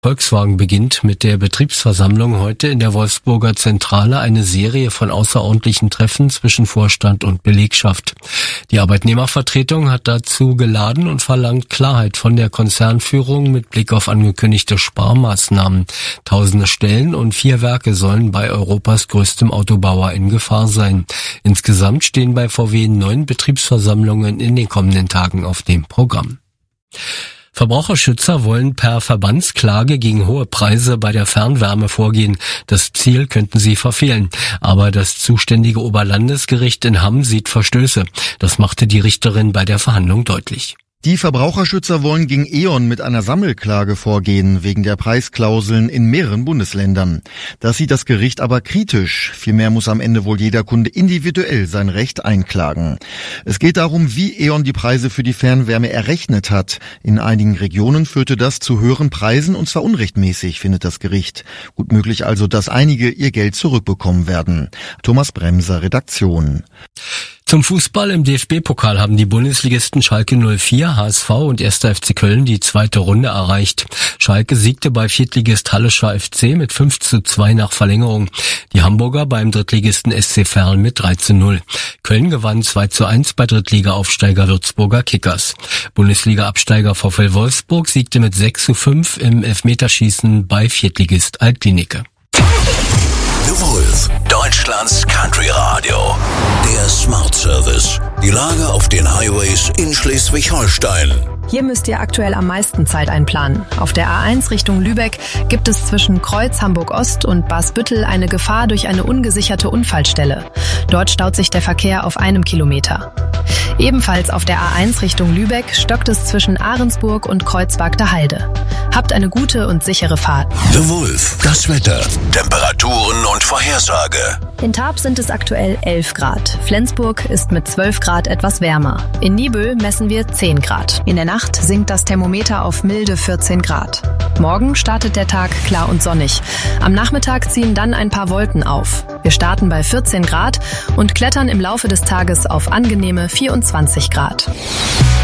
Volkswagen beginnt mit der Betriebsversammlung heute in der Wolfsburger Zentrale eine Serie von außerordentlichen Treffen zwischen Vorstand und Belegschaft. Die Arbeitnehmervertretung hat dazu geladen und verlangt Klarheit von der Konzernführung mit Blick auf angekündigte Sparmaßnahmen. Tausende Stellen und 4 Werke sollen bei Europas größtem Autobauer in Gefahr sein. Insgesamt stehen bei VW 9 Betriebsversammlungen in den kommenden Tagen auf dem Programm. Verbraucherschützer wollen per Verbandsklage gegen hohe Preise bei der Fernwärme vorgehen. Das Ziel könnten sie verfehlen. Aber das zuständige Oberlandesgericht in Hamm sieht Verstöße. Das machte die Richterin bei der Verhandlung deutlich. Die Verbraucherschützer wollen gegen E.ON mit einer Sammelklage vorgehen, wegen der Preisklauseln in mehreren Bundesländern. Das sieht das Gericht aber kritisch. Vielmehr muss am Ende wohl jeder Kunde individuell sein Recht einklagen. Es geht darum, wie E.ON die Preise für die Fernwärme errechnet hat. In einigen Regionen führte das zu höheren Preisen, und zwar unrechtmäßig, findet das Gericht. Gut möglich also, dass einige ihr Geld zurückbekommen werden. Thomas Bremser, Redaktion. Zum Fußball im DFB-Pokal haben die Bundesligisten Schalke 04, HSV und 1. FC Köln die zweite Runde erreicht. Schalke siegte bei Viertligist Hallischer FC mit 5:2 nach Verlängerung. Die Hamburger beim Drittligisten SC Verl mit 3:0. Köln gewann 2:1 bei Drittliga-Aufsteiger Würzburger Kickers. Bundesliga-Absteiger VfL Wolfsburg siegte mit 6:5 im Elfmeterschießen bei Viertligist Altlinike. The Wolf, Deutschlands Country Radio. Der Smart Service. Die Lage auf den Highways in Schleswig-Holstein. Hier müsst ihr aktuell am meisten Zeit einplanen. Auf der A1 Richtung Lübeck gibt es zwischen Kreuz Hamburg-Ost und Basbüttel eine Gefahr durch eine ungesicherte Unfallstelle. Dort staut sich der Verkehr auf 1 Kilometer. Ebenfalls auf der A1 Richtung Lübeck stockt es zwischen Ahrensburg und Kreuzwagter Heide. Habt eine gute und sichere Fahrt. The Wolf, das Wetter, Temperaturen und Vorhersage. In Tarp sind es aktuell 11 Grad. Flensburg ist mit 12 Grad etwas wärmer. In Niebüll messen wir 10 Grad. In der Nacht sinkt das Thermometer auf milde 14 Grad. Morgen startet der Tag klar und sonnig. Am Nachmittag ziehen dann ein paar Wolken auf. Wir starten bei 14 Grad und klettern im Laufe des Tages auf angenehme 24 Grad.